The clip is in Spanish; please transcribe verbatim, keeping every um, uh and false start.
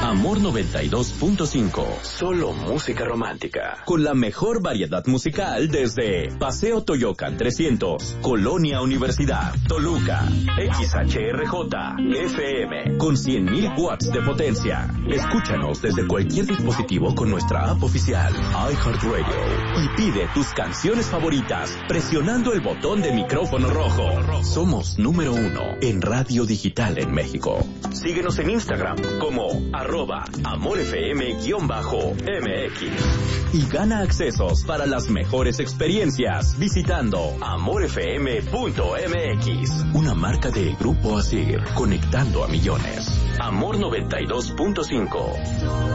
Amor noventa y dos punto cinco. Solo música romántica. Con la mejor variedad musical desde Paseo Toyocan trescientos, Colonia Universidad, Toluca, X H R J, F M, con cien mil watts de potencia. Escúchanos desde cualquier dispositivo con nuestra app oficial, iHeartRadio. Y pide tus canciones favoritas presionando el botón de micrófono rojo. Somos número uno en radio digital en México. Síguenos en Instagram como arroba amorfm-mx y gana accesos para las mejores experiencias visitando amorfm punto m x. Una marca de Grupo Asir, conectando a millones. Amor noventa y dos punto cinco.